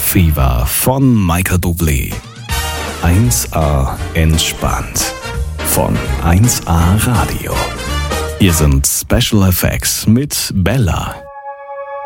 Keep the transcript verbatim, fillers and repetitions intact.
Fever von Michael Bublé. eins A entspannt von eins A Radio. Hier sind Special Effects mit Bella.